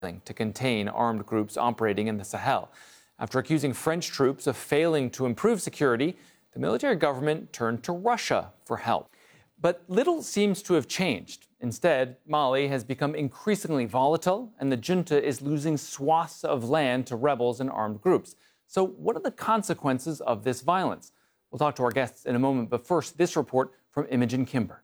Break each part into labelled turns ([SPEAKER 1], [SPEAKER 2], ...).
[SPEAKER 1] to contain armed groups operating in the Sahel. After accusing French troops of failing to improve security, the military government turned to Russia for help. But little seems to have changed. Instead, Mali has become increasingly volatile, and the junta is losing swaths of land to rebels and armed groups. So what are the consequences of this violence? We'll talk to our guests in a moment, but first, this report from Imogen Kimber.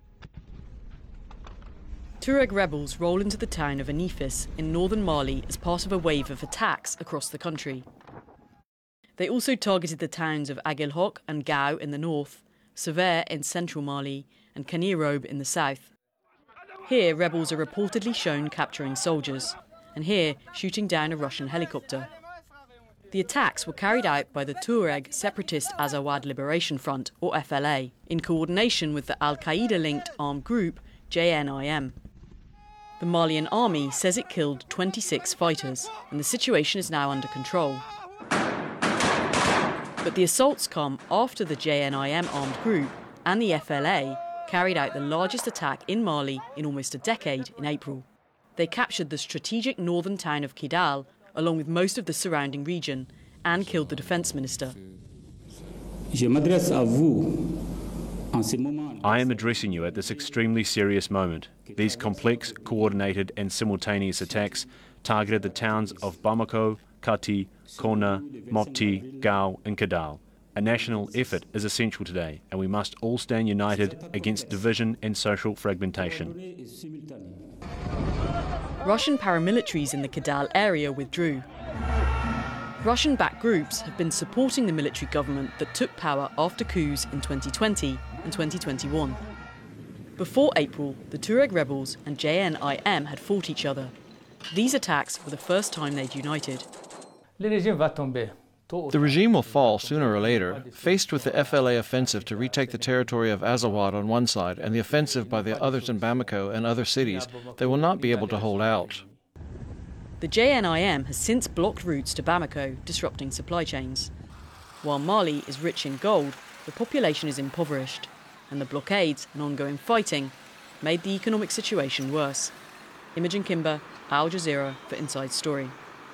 [SPEAKER 2] Tuareg rebels roll into the town of Anifis in northern Mali as part of a wave of attacks across the country. They also targeted the towns of Aguelhok and Gao in the north, Sever in central Mali, and Kanirobe in the south. Here, rebels are reportedly shown capturing soldiers, and here, shooting down a Russian helicopter. The attacks were carried out by the Tuareg Separatist Azawad Liberation Front, or FLA, in coordination with the Al-Qaeda-linked armed group JNIM. The Malian army says it killed 26 fighters, and the situation is now under control. But the assaults come after the JNIM armed group and the FLA carried out the largest attack in Mali in almost a decade in April. They captured the strategic northern town of Kidal, along with most of the surrounding region, and killed the defence minister.
[SPEAKER 3] I am addressing you at this extremely serious moment. These complex, coordinated and simultaneous attacks targeted the towns of Bamako, Kati, Kona, Mopti, Gao and Kidal. A national effort is essential today, and we must all stand united against division and social fragmentation.
[SPEAKER 2] Russian paramilitaries in the Kidal area withdrew. Russian-backed groups have been supporting the military government that took power after coups in 2020 and 2021. Before April, the Tuareg rebels and JNIM had fought each other. These attacks were the first time they'd united.
[SPEAKER 4] The regime will fall sooner or later. Faced with the FLA offensive to retake the territory of Azawad on one side and the offensive by the others in Bamako and other cities, they will not be able to hold out.
[SPEAKER 2] The JNIM has since blocked routes to Bamako, disrupting supply chains. While Mali is rich in gold, the population is impoverished, and the blockades and ongoing fighting made the economic situation worse. Imogen Kimber, Al Jazeera for Inside Story.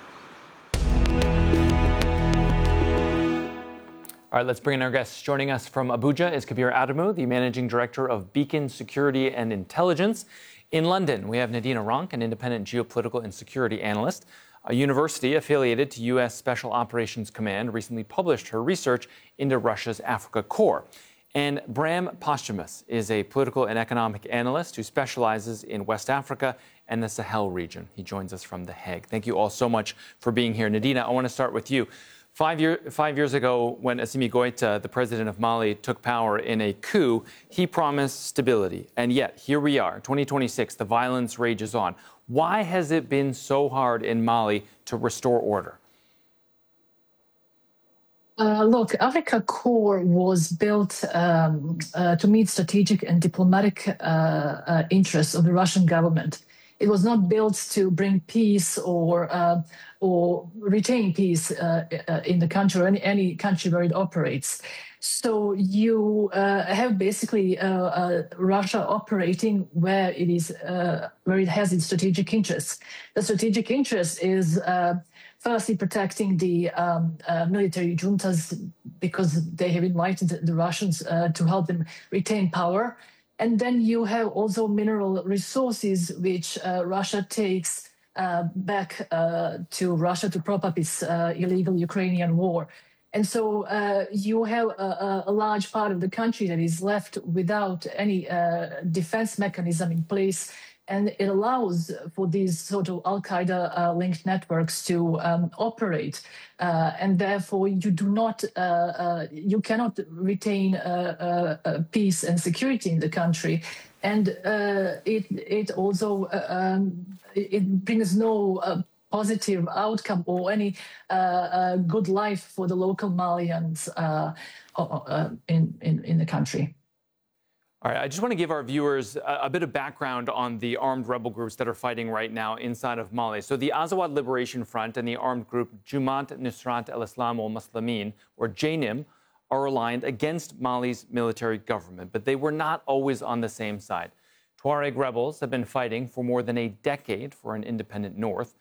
[SPEAKER 1] All right, let's bring in our guests. Joining us from Abuja is Kabir Adamu, the Managing Director of Beacon Security and Intelligence. In London, we have Nadina Ronk, an independent geopolitical and security analyst. A university affiliated to U.S. Special Operations Command recently published her research into Russia's Africa Corps. And Bram Posthumus is a political and economic analyst who specializes in West Africa and the Sahel region. He joins us from The Hague. Thank you all so much for being here. Nadina, I want to start with you. 5 years ago, when Assimi Goïta, the president of Mali, took power in a coup, he promised stability. And yet, here we are, 2026, the violence rages on. Why has it been so hard in Mali to restore order?
[SPEAKER 5] Look, Africa Corps was built to meet strategic and diplomatic interests of the Russian government. It was not built to bring peace or retain peace in the country or any country where it operates. So you have basically Russia operating where it has its strategic interests. The strategic interest is firstly protecting the military juntas because they have invited the Russians to help them retain power. And then you have also mineral resources, which Russia takes back to Russia to prop up its illegal Ukrainian war. And so you have a large part of the country that is left without any defense mechanism in place. And it allows for these sort of Al-Qaeda linked networks to operate. And therefore, you cannot retain peace and security in the country. And it also it brings no positive outcome or any good life for the local Malians in the country.
[SPEAKER 1] All right, I just want to give our viewers a bit of background on the armed rebel groups that are fighting right now inside of Mali. So the Azawad Liberation Front and the armed group Jamaat Nusrat al-Islam al-Muslimin, or JNIM, are aligned against Mali's military government, but they were not always on the same side. Tuareg rebels have been fighting for more than a decade for an independent north.